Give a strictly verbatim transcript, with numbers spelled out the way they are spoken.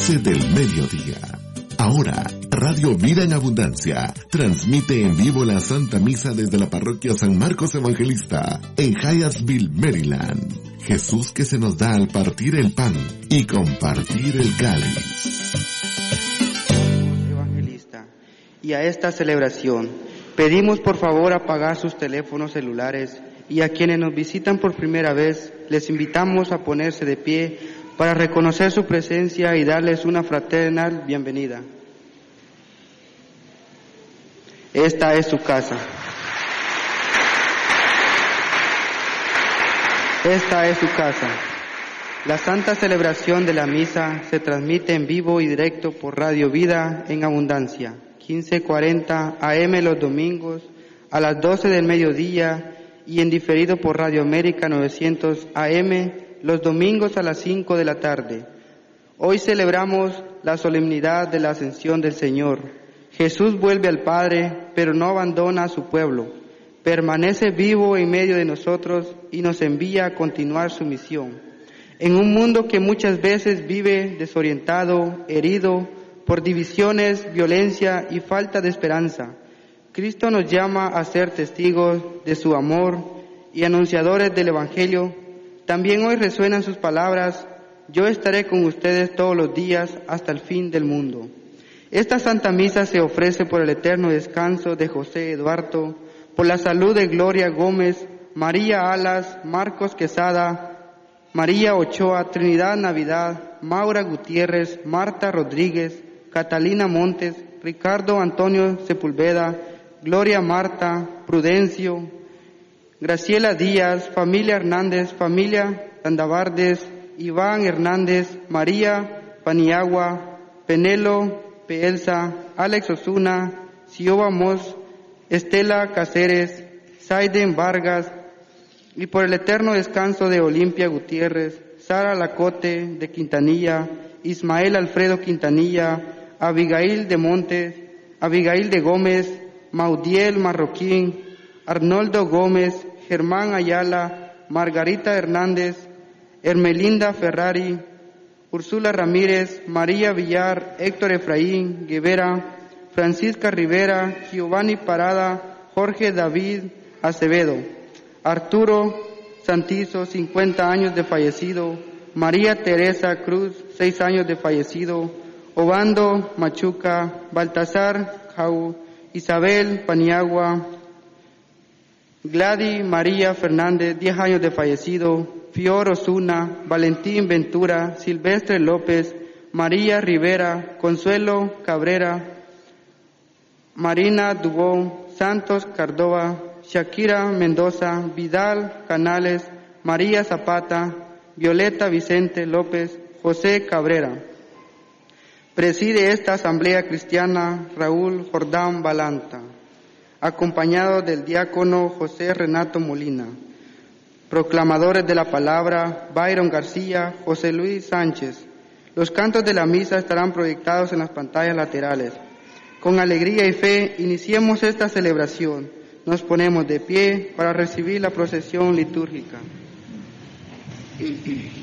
doce del mediodía. Ahora, Radio Vida en Abundancia transmite en vivo la Santa Misa desde la Parroquia San Marcos Evangelista en Hyattsville, Maryland. Jesús que se nos da al partir el pan y compartir el cáliz. Evangelista. Y a esta celebración pedimos por favor apagar sus teléfonos celulares, y a quienes nos visitan por primera vez les invitamos a ponerse de pie para reconocer su presencia y darles una fraternal bienvenida. Esta es su casa. Esta es su casa. La santa celebración de la misa se transmite en vivo y directo por Radio Vida en Abundancia, quince cuarenta A M los domingos a las doce del mediodía, y en diferido por Radio América novecientos A M los domingos a las cinco de la tarde. Hoy celebramos la solemnidad de la Ascensión del Señor. Jesús vuelve al Padre, pero no abandona a su pueblo. Permanece vivo en medio de nosotros y nos envía a continuar su misión. En un mundo que muchas veces vive desorientado, herido por divisiones, violencia y falta de esperanza, Cristo nos llama a ser testigos de su amor y anunciadores del Evangelio. También hoy resuenan sus palabras: yo estaré con ustedes todos los días hasta el fin del mundo. Esta Santa Misa se ofrece por el eterno descanso de José Eduardo, por la salud de Gloria Gómez, María Alas, Marcos Quesada, María Ochoa, Trinidad Navidad, Maura Gutiérrez, Marta Rodríguez, Catalina Montes, Ricardo Antonio Sepúlveda, Gloria Marta, Prudencio, Graciela Díaz, familia Hernández, familia Landavardes, Iván Hernández, María Paniagua, Penelo Pelsa, Alex Osuna, Sioba Mos, Estela Cáceres, Saiden Vargas, y por el eterno descanso de Olimpia Gutiérrez, Sara Lacote de Quintanilla, Ismael Alfredo Quintanilla, Abigail de Montes, Abigail de Gómez, Maudiel Marroquín, Arnoldo Gómez, Germán Ayala, Margarita Hernández, Hermelinda Ferrari, Úrsula Ramírez, María Villar, Héctor Efraín Guevara, Francisca Rivera, Giovanni Parada, Jorge David Acevedo, Arturo Santizo, cincuenta años de fallecido, María Teresa Cruz, seis años de fallecido, Obando Machuca, Baltasar Jau, Isabel Paniagua, Gladys María Fernández, diez años de fallecido, Fior Osuna, Valentín Ventura, Silvestre López, María Rivera, Consuelo Cabrera, Marina Dubón, Santos Cardova, Shakira Mendoza, Vidal Canales, María Zapata, Violeta Vicente López, José Cabrera. Preside esta Asamblea Cristiana Raúl Jordán Balanta, acompañado del diácono José Renato Molina. Proclamadores de la palabra, Byron García, José Luis Sánchez. Los cantos de la misa estarán proyectados en las pantallas laterales. Con alegría y fe, iniciemos esta celebración. Nos ponemos de pie para recibir la procesión litúrgica.